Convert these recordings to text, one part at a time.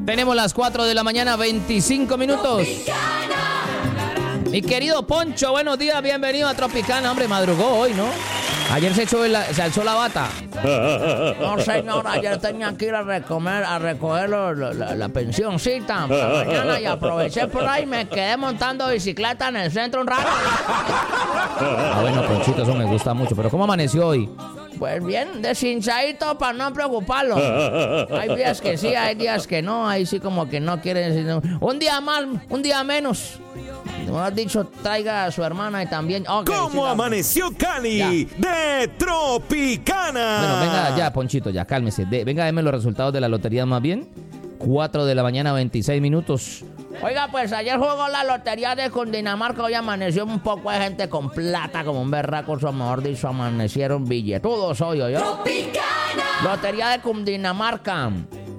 Tenemos las 4 de la mañana, 25 minutos. Mi querido Poncho, buenos días, bienvenido a Tropicana. Hombre, madrugó hoy, ¿no? Ayer se alzó la bata. No, señor, ayer tenía que ir a recoger la pensioncita para mañana y aproveché por ahí y me quedé montando bicicleta en el centro un rato. Bueno, Ponchito, eso me gusta mucho. Pero ¿cómo amaneció hoy? Pues bien, deshinchadito para no preocuparlo. Hay días que sí, hay días que no. Ahí sí como que no quiere decir un día más, un día menos. Como has dicho, traiga a su hermana y también... ¿Cómo amaneció Cali de Tropicana? Bueno, venga ya, Ponchito, ya, cálmese. Venga, deme los resultados de la lotería más bien. 4 de la mañana, 26 minutos. Oiga, pues ayer jugó la lotería de Cundinamarca. Hoy amaneció un poco de gente con plata, como un berraco, o mejor dicho, amanecieron billetudos hoy, ¿oyó? ¡Tropicana! Lotería de Cundinamarca.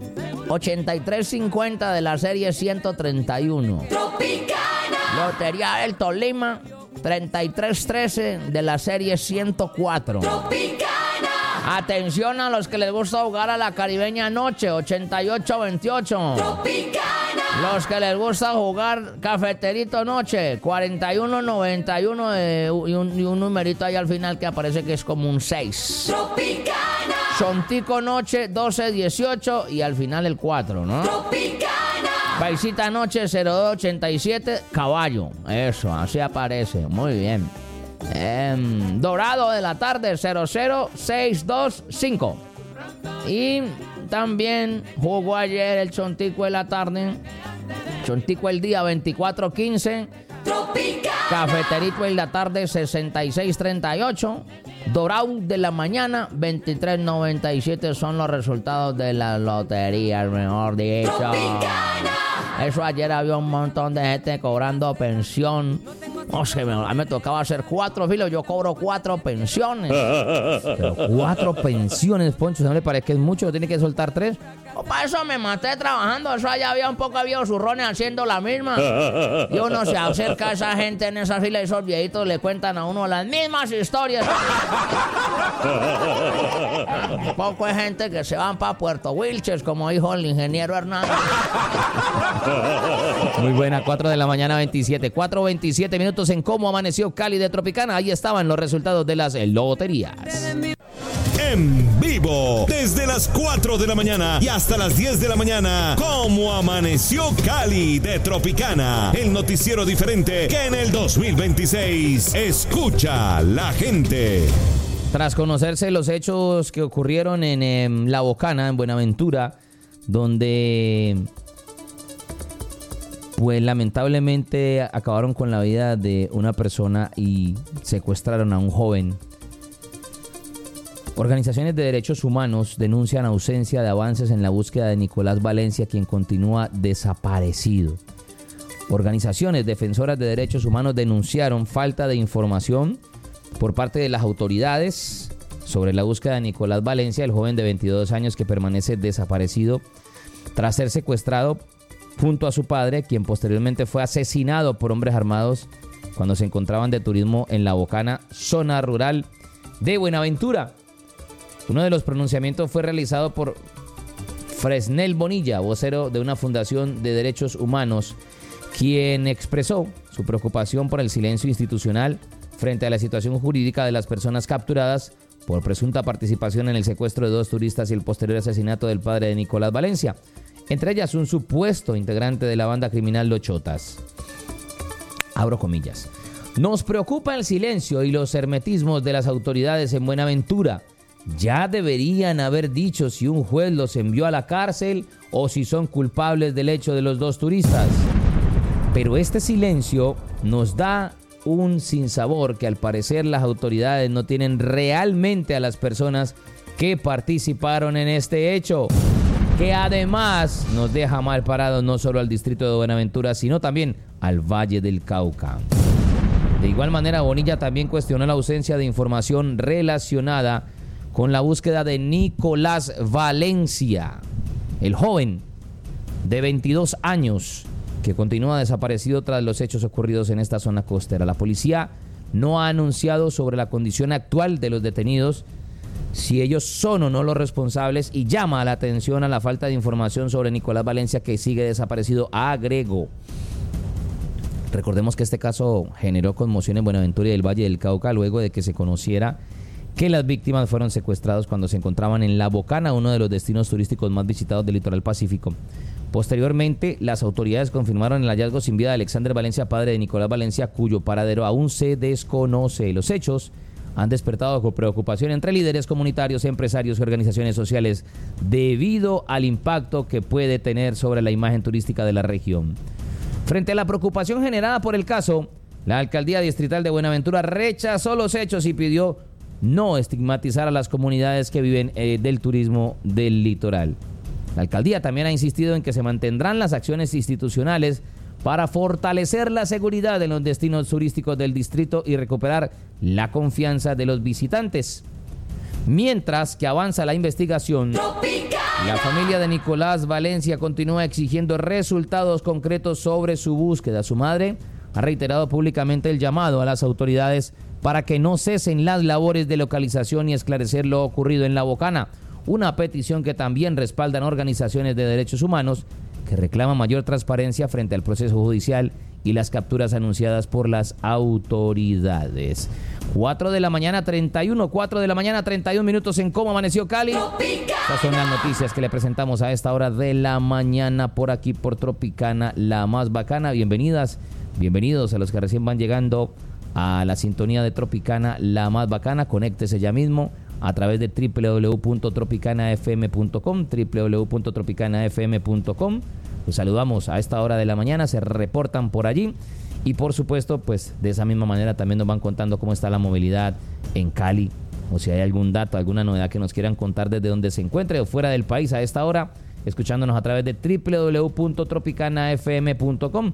8350 de la serie 131. ¡Tropicana! Lotería del Tolima. 3313 de la serie 104. ¡Tropicana! Atención a los que les gusta jugar a la caribeña noche, 8828. ¡Tropicana! Los que les gusta jugar cafeterito noche, 4191 y un numerito ahí al final que aparece que es como un 6. ¡Tropicana! Sontico noche, 1218 y al final el 4, ¿no? ¡Tropicana! Paisita noche, 0287, caballo. Eso, así aparece. Muy bien. Dorado de la tarde 00625 y también jugó ayer el Chontico de la tarde, Chontico el día 2415, Cafeterito en la tarde 6638, Dorado de la mañana 2397 son los resultados de la lotería, mejor dicho. Eso ayer había un montón de gente cobrando pensión. No sé, a mí me tocaba hacer 4 filos, yo cobro 4 pensiones. Pero 4 pensiones, Poncho, ¿no le parece que es mucho? ¿Tiene que soltar 3? Para eso me maté trabajando, eso allá había un poco de viejos zurrones haciendo la misma. Y uno se acerca a esa gente en esa fila y esos viejitos le cuentan a uno las mismas historias. Un poco de gente que se van para Puerto Wilches, como dijo el ingeniero Hernández. Muy buena, 4 de la mañana, 27. 4:27 minutos en Cómo Amaneció Cali de Tropicana. Ahí estaban los resultados de las loterías. En vivo, desde las 4 de la mañana y hasta las 10 de la mañana. Cómo Amaneció Cali de Tropicana. El noticiero diferente que en el 2026 escucha la gente. Tras conocerse los hechos que ocurrieron en La Bocana, en Buenaventura, donde pues lamentablemente acabaron con la vida de una persona y secuestraron a un joven. Organizaciones de derechos humanos denuncian ausencia de avances en la búsqueda de Nicolás Valencia, quien continúa desaparecido. Organizaciones defensoras de derechos humanos denunciaron falta de información por parte de las autoridades sobre la búsqueda de Nicolás Valencia, el joven de 22 años que permanece desaparecido tras ser secuestrado junto a su padre, quien posteriormente fue asesinado por hombres armados cuando se encontraban de turismo en La Bocana, zona rural de Buenaventura. Uno de los pronunciamientos fue realizado por Fresnel Bonilla, vocero de una fundación de derechos humanos, quien expresó su preocupación por el silencio institucional frente a la situación jurídica de las personas capturadas por presunta participación en el secuestro de 2 turistas y el posterior asesinato del padre de Nicolás Valencia, entre ellas un supuesto integrante de la banda criminal Los Chotas. Abro comillas. Nos preocupa el silencio y los hermetismos de las autoridades en Buenaventura. Ya deberían haber dicho si un juez los envió a la cárcel o si son culpables del hecho de los 2 turistas. Pero este silencio nos da un sinsabor que al parecer las autoridades no tienen realmente a las personas que participaron en este hecho, que además nos deja mal parados no solo al distrito de Buenaventura, sino también al Valle del Cauca. De igual manera, Bonilla también cuestionó la ausencia de información relacionada con la búsqueda de Nicolás Valencia, el joven de 22 años que continúa desaparecido tras los hechos ocurridos en esta zona costera. La policía no ha anunciado sobre la condición actual de los detenidos si ellos son o no los responsables y llama la atención a la falta de información sobre Nicolás Valencia, que sigue desaparecido, agregó. Recordemos que este caso generó conmoción en Buenaventura y el Valle del Cauca luego de que se conociera que las víctimas fueron secuestrados cuando se encontraban en La Bocana, uno de los destinos turísticos más visitados del litoral pacífico. Posteriormente, las autoridades confirmaron el hallazgo sin vida de Alexander Valencia, padre de Nicolás Valencia, cuyo paradero aún se desconoce. Los hechos han despertado preocupación entre líderes comunitarios, empresarios y organizaciones sociales debido al impacto que puede tener sobre la imagen turística de la región. Frente a la preocupación generada por el caso, la Alcaldía Distrital de Buenaventura rechazó los hechos y pidió no estigmatizar a las comunidades que viven del turismo del litoral. La alcaldía también ha insistido en que se mantendrán las acciones institucionales para fortalecer la seguridad en los destinos turísticos del distrito y recuperar la confianza de los visitantes. Mientras que avanza la investigación, la familia de Nicolás Valencia continúa exigiendo resultados concretos sobre su búsqueda. Su madre ha reiterado públicamente el llamado a las autoridades para que no cesen las labores de localización y esclarecer lo ocurrido en La Bocana, una petición que también respaldan organizaciones de derechos humanos que reclaman mayor transparencia frente al proceso judicial y las capturas anunciadas por las autoridades. 4 de la mañana 31 minutos en Cómo Amaneció Cali. Estas son las noticias que le presentamos a esta hora de la mañana por aquí por Tropicana, la más bacana. Bienvenidas, bienvenidos a los que recién van llegando a la sintonía de Tropicana, la más bacana. Conéctese ya mismo a través de www.tropicanafm.com, www.tropicanafm.com. Los saludamos a esta hora de la mañana, se reportan por allí y por supuesto, pues de esa misma manera también nos van contando cómo está la movilidad en Cali, o si hay algún dato, alguna novedad que nos quieran contar desde donde se encuentre o fuera del país a esta hora, escuchándonos a través de www.tropicanafm.com,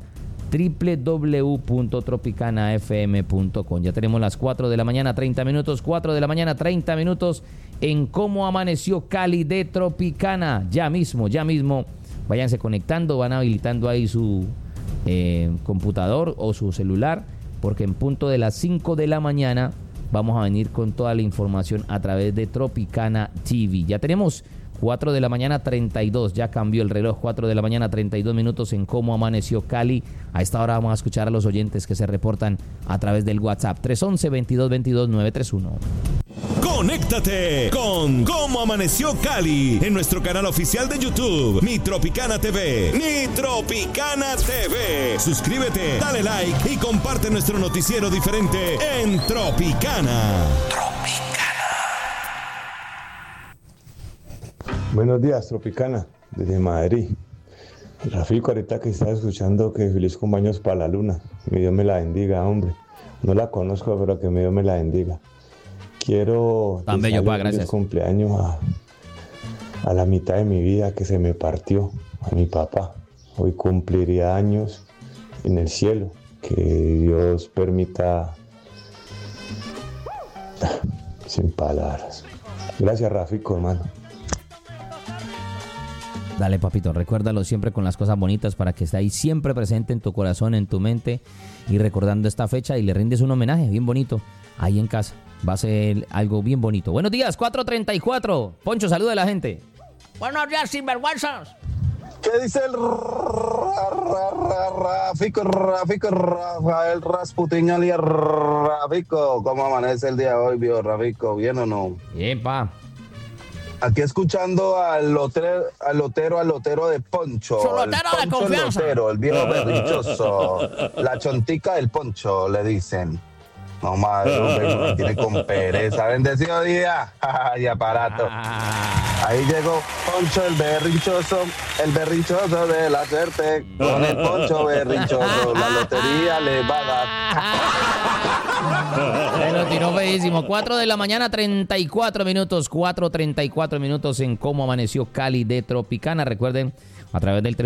www.tropicanafm.com. Ya tenemos las 4 de la mañana 30 minutos, 4 de la mañana 30 minutos en Cómo Amaneció Cali de Tropicana. Ya mismo, váyanse conectando, van habilitando ahí su computador o su celular, porque en punto de las 5 de la mañana vamos a venir con toda la información a través de Tropicana TV. Ya tenemos 4 de la mañana 32, ya cambió el reloj, 4 de la mañana 32 minutos en Cómo Amaneció Cali. A esta hora vamos a escuchar a los oyentes que se reportan a través del WhatsApp 311-2222-931. Conéctate con Cómo Amaneció Cali en nuestro canal oficial de YouTube, Mi Tropicana TV. Mi Tropicana TV. Suscríbete, dale like y comparte nuestro noticiero diferente en Tropicana. Buenos días, Tropicana, desde Madrid. Rafico, ahorita que estaba escuchando que feliz cumpleaños para la luna. Mi Dios me la bendiga, hombre. No la conozco, pero que mi Dios me la bendiga. Quiero tan bello, pa, gracias. Cumpleaños a la mitad de mi vida que se me partió, a mi papá. Hoy cumpliría años en el cielo. Que Dios permita. Sin palabras. Gracias, Rafico, hermano. Dale, papito, recuérdalo siempre con las cosas bonitas para que esté ahí siempre presente en tu corazón, en tu mente y recordando esta fecha y le rindes un homenaje bien bonito ahí en casa. Va a ser algo bien bonito. Buenos días, 4:34. Poncho, saluda a la gente. Buenos días, sinvergüenzas. ¿Qué dice el Rafico, Rafael Rasputin alias Rafico? ¿Cómo amanece el día de hoy, viejo Rafico? ¿Bien o no? Bien, pa. Aquí escuchando al lotero de Poncho. Su lotero de confianza. El viejo berrinchoso. La chontica del Poncho, le dicen. No, madre, hombre, tiene con pereza. Bendecido día. Y aparato. Ahí llegó Poncho, el berrinchoso de la suerte. Con el Poncho berrinchoso, la lotería le va a dar. Se lo tiró feísimo. 4 de la mañana, 34 minutos. 4:34 minutos en Cómo Amaneció Cali de Tropicana. Recuerden, a través del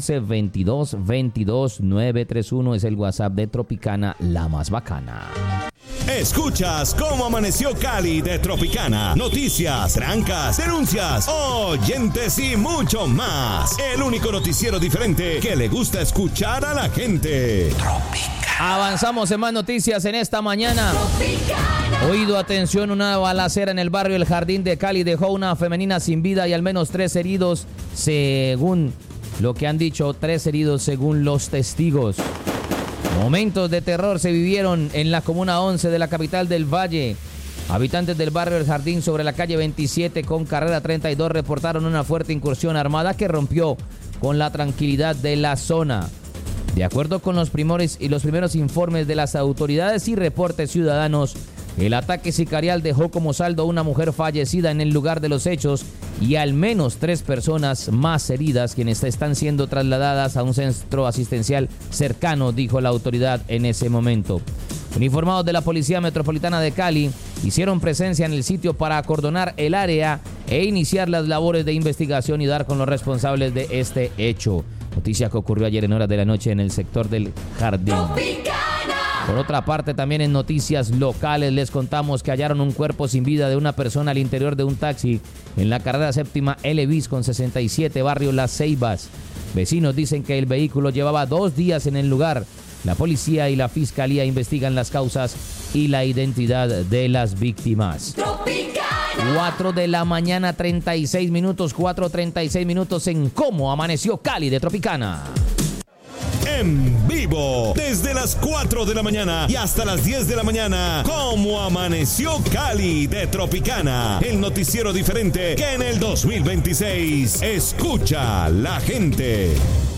311-2222-931 es el WhatsApp de Tropicana, la más bacana. Escuchas Cómo Amaneció Cali de Tropicana. Noticias, trancas, denuncias, oyentes y mucho más. El único noticiero diferente que le gusta escuchar a la gente. Tropicana. Avanzamos en más noticias en esta mañana. Oído, atención, una balacera en el barrio El Jardín de Cali dejó una femenina sin vida y al menos 3 heridos, según lo que han dicho, 3 heridos según los testigos. Momentos de terror se vivieron en la comuna 11 de la capital del Valle. Habitantes del barrio El Jardín sobre la calle 27 con carrera 32 reportaron una fuerte incursión armada que rompió con la tranquilidad de la zona. De acuerdo con los primeros informes de las autoridades y reportes ciudadanos, el ataque sicarial dejó como saldo una mujer fallecida en el lugar de los hechos y al menos 3 personas más heridas, quienes están siendo trasladadas a un centro asistencial cercano, dijo la autoridad en ese momento. Uniformados de la Policía Metropolitana de Cali hicieron presencia en el sitio para acordonar el área e iniciar las labores de investigación y dar con los responsables de este hecho. Noticia que ocurrió ayer en horas de la noche en el sector del Jardín. Por otra parte, también en noticias locales les contamos que hallaron un cuerpo sin vida de una persona al interior de un taxi en la carrera séptima L bis con 67, barrio Las Ceibas. Vecinos dicen que el vehículo llevaba 2 días en el lugar. La policía y la fiscalía investigan las causas y la identidad de las víctimas. 4 de la mañana, 36 minutos, 4:36 minutos en Cómo Amaneció Cali de Tropicana. En vivo, desde las 4 de la mañana y hasta las 10 de la mañana, Cómo Amaneció Cali de Tropicana, el noticiero diferente que en el 2026 escucha la gente.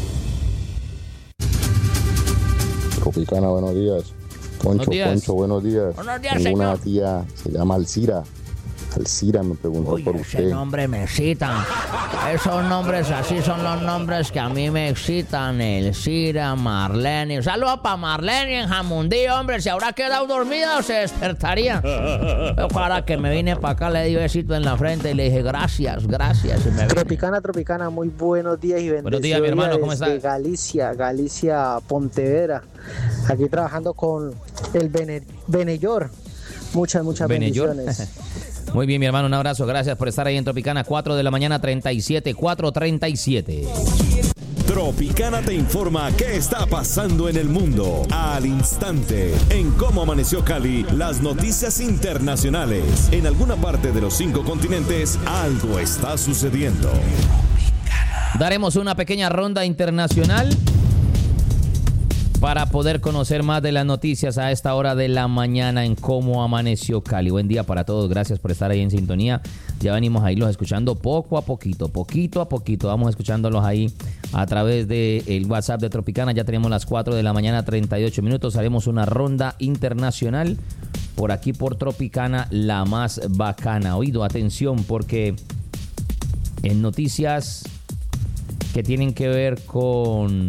Tropicana, buenos días. Poncho, buenos días. Buenos días, tengo señor. una tía, se llama Alcira. Alcira me preguntó por Ese usted. nombre me excita. Esos nombres así son los nombres que a mí me excitan. Elcira, Marlene. Un saludo para Marlene en Jamundí, hombre. Si habrá quedado dormida o se despertaría. Pero para que me vine para acá le di besito en la frente y le dije gracias. Y me vine. Tropicana, muy buenos días y bendiciones. Buenos días, mi hermano, ¿cómo estás? Galicia, Pontevedra. Aquí trabajando con el Benellor. Muchas Benellor. bendiciones. Muy bien, mi hermano, un abrazo. Gracias por estar ahí en Tropicana, 4 de la mañana, 37, 4:37. Tropicana te informa qué está pasando en el mundo al instante. En Cómo Amaneció Cali, las noticias internacionales. En alguna parte de los 5 continentes, algo está sucediendo. Daremos una pequeña ronda internacional para poder conocer más de las noticias a esta hora de la mañana en Cómo Amaneció Cali. Buen día para todos, gracias por estar ahí en sintonía. Ya venimos ahí los escuchando poquito a poquito. Vamos escuchándolos ahí a través del WhatsApp de Tropicana. Ya tenemos las 4 de la mañana, 38 minutos. Haremos una ronda internacional por aquí por Tropicana, la más bacana. Oído, atención, porque en noticias que tienen que ver con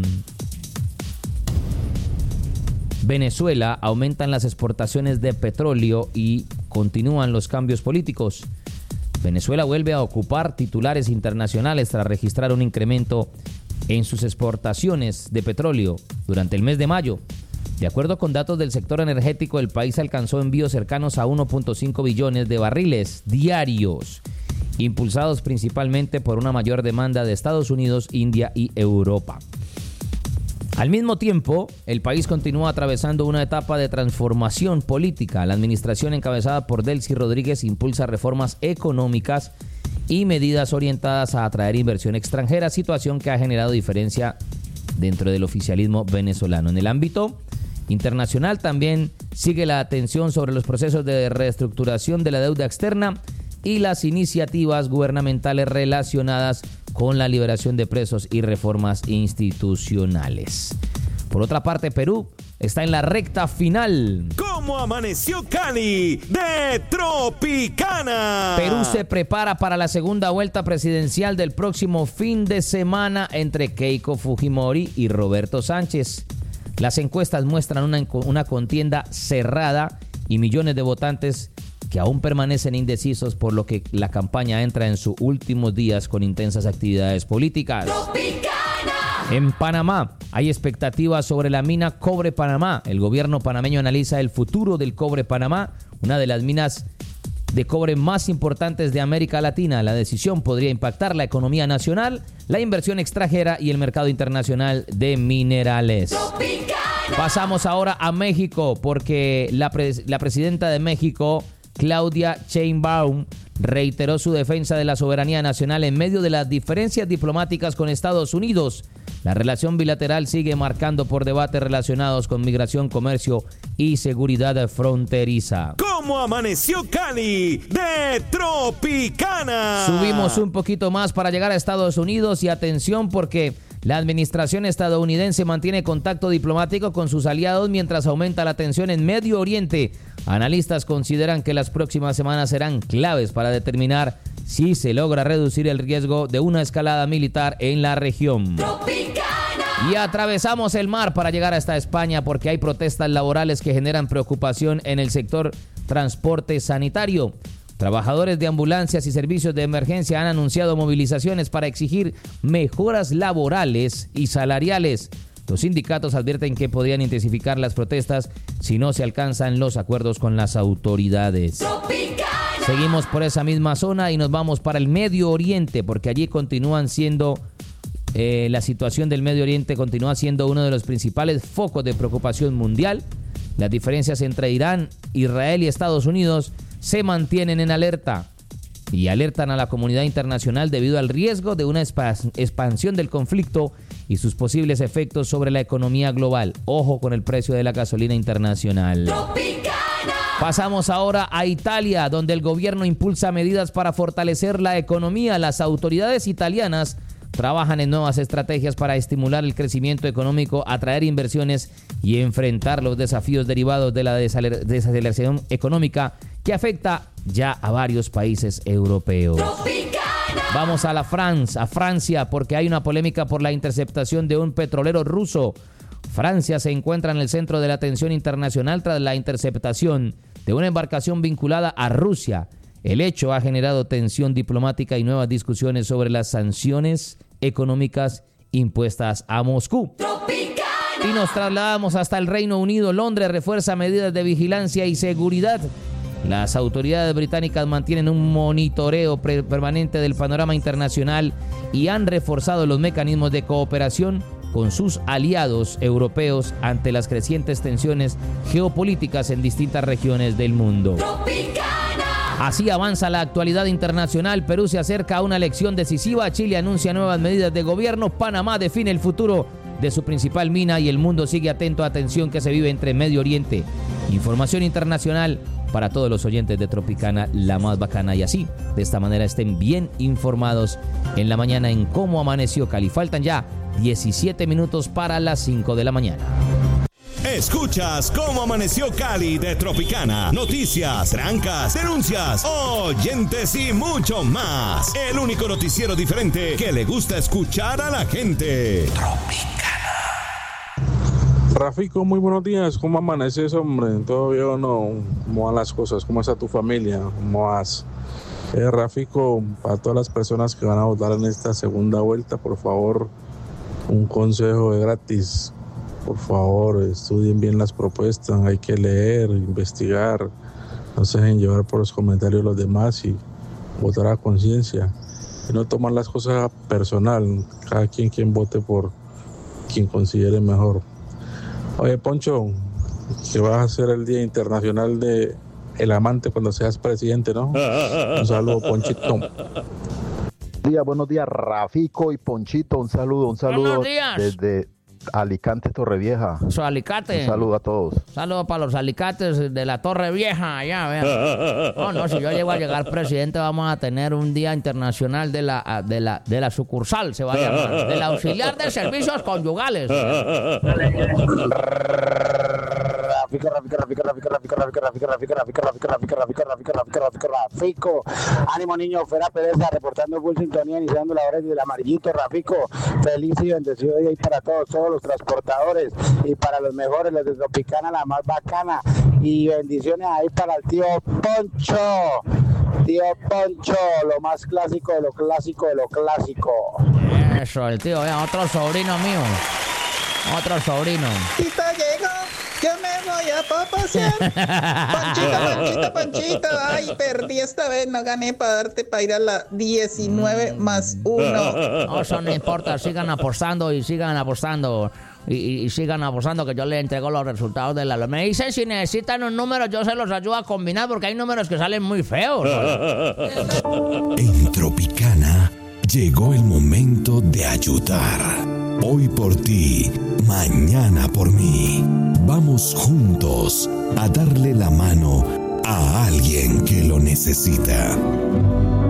Venezuela, aumentan las exportaciones de petróleo y continúan los cambios políticos. Venezuela vuelve a ocupar titulares internacionales tras registrar un incremento en sus exportaciones de petróleo durante el mes de mayo. De acuerdo con datos del sector energético, el país alcanzó envíos cercanos a 1.5 billones de barriles diarios, impulsados principalmente por una mayor demanda de Estados Unidos, India y Europa. Al mismo tiempo, el país continúa atravesando una etapa de transformación política. La administración encabezada por Delcy Rodríguez impulsa reformas económicas y medidas orientadas a atraer inversión extranjera, situación que ha generado diferencia dentro del oficialismo venezolano. En el ámbito internacional también sigue la atención sobre los procesos de reestructuración de la deuda externa y las iniciativas gubernamentales relacionadas con la liberación de presos y reformas institucionales. Por otra parte, Perú está en la recta final. ¿Cómo Amaneció Cali de Tropicana? Perú se prepara para la segunda vuelta presidencial del próximo fin de semana entre Keiko Fujimori y Roberto Sánchez. Las encuestas muestran una contienda cerrada y millones de votantes que aún permanecen indecisos, por lo que la campaña entra en sus últimos días con intensas actividades políticas. ¡Tropicana! En Panamá hay expectativas sobre la mina Cobre Panamá. El gobierno panameño analiza el futuro del Cobre Panamá, una de las minas de cobre más importantes de América Latina. La decisión podría impactar la economía nacional, la inversión extranjera y el mercado internacional de minerales. ¡Tropicana! Pasamos ahora a México porque la presidenta de México, Claudia Sheinbaum, reiteró su defensa de la soberanía nacional en medio de las diferencias diplomáticas con Estados Unidos. La relación bilateral sigue marcando por debates relacionados con migración, comercio y seguridad fronteriza. ¿Cómo amaneció Cali de Tropicana? Subimos un poquito más para llegar a Estados Unidos y atención porque la administración estadounidense mantiene contacto diplomático con sus aliados mientras aumenta la tensión en Medio Oriente. Analistas consideran que las próximas semanas serán claves para determinar si se logra reducir el riesgo de una escalada militar en la región. Y atravesamos el mar para llegar hasta España porque hay protestas laborales que generan preocupación en el sector transporte sanitario. Trabajadores de ambulancias y servicios de emergencia han anunciado movilizaciones para exigir mejoras laborales y salariales. Los sindicatos advierten que podrían intensificar las protestas si no se alcanzan los acuerdos con las autoridades. Seguimos por esa misma zona y nos vamos para el Medio Oriente porque allí continúan siendo... la situación del Medio Oriente continúa siendo uno de los principales focos de preocupación mundial. Las diferencias entre Irán, Israel y Estados Unidos se mantienen en alerta y alertan a la comunidad internacional debido al riesgo de una expansión del conflicto y sus posibles efectos sobre la economía global. Ojo con el precio de la gasolina internacional. Pasamos ahora a Italia, donde el gobierno impulsa medidas para fortalecer la economía. Las autoridades italianas trabajan en nuevas estrategias para estimular el crecimiento económico, atraer inversiones y enfrentar los desafíos derivados de la desaceleración económica que afecta ya a varios países europeos. Vamos a Francia, porque hay una polémica por la interceptación de un petrolero ruso. Francia se encuentra en el centro de la atención internacional tras la interceptación de una embarcación vinculada a Rusia. El hecho ha generado tensión diplomática y nuevas discusiones sobre las sanciones económicas impuestas a Moscú. Y nos trasladamos hasta el Reino Unido. Londres refuerza medidas de vigilancia y seguridad. Las autoridades británicas mantienen un monitoreo permanente del panorama internacional y han reforzado los mecanismos de cooperación con sus aliados europeos ante las crecientes tensiones geopolíticas en distintas regiones del mundo. Así avanza la actualidad internacional. Perú se acerca a una elección decisiva. Chile anuncia nuevas medidas de gobierno. Panamá define el futuro de su principal mina y el mundo sigue atento a la tensión que se vive entre Medio Oriente. Información internacional para todos los oyentes de Tropicana, la más bacana, y así, de esta manera, estén bien informados en la mañana en Cómo Amaneció Cali. Faltan ya 17 minutos para las 5 de la mañana. Escuchas Cómo Amaneció Cali de Tropicana. Noticias, trancas, denuncias, oyentes y mucho más. El único noticiero diferente que le gusta escuchar a la gente. Tropicana. Rafico, muy buenos días. ¿Cómo amaneces, hombre? ¿Todo bien o no? ¿Cómo van las cosas? ¿Cómo está tu familia? ¿Cómo vas? Rafico, para todas las personas que van a votar en esta segunda vuelta, por favor, un consejo de gratis. Por favor, estudien bien las propuestas, hay que leer, investigar, no se dejen llevar por los comentarios de los demás y votar a conciencia. Y no tomar las cosas personal, cada quien vote por quien considere mejor. Oye, Poncho, que vas a hacer el Día Internacional de el Amante cuando seas presidente, ¿no? Un saludo, Ponchito. Buenos días, Rafico y Ponchito, un saludo Buenos días. Desde Alicante, Torrevieja. Su Alicate. Un saludo a todos. Saludos para los alicates de la Torre Vieja allá, vean. No, si yo llego a llegar presidente, vamos a tener un Día Internacional de la sucursal, se va a llamar, del auxiliar de servicios conyugales. Rafico, ánimo niño, Fera Pereza reportando full sintonía, iniciando la hora del amarillito. Rafico, feliz y bendecido día y para todos los transportadores y para los mejores, los de Tropicana, la más bacana, y bendiciones ahí para el tío Poncho, lo más clásico de lo clásico de lo clásico. Eso, el tío, otro sobrino mío, Tito llegó, yo me voy a papasear. Ponchito, ay, perdí esta vez, no gané para ir a la 19 más 1. No, eso no importa, sigan apostando. y sigan apostando que yo les entrego los resultados de la... Me dicen si necesitan un número, yo se los ayudo a combinar porque hay números que salen muy feos. En Tropicana llegó el momento de ayudar. Hoy por ti, mañana por mí. Vamos juntos a darle la mano a alguien que lo necesita.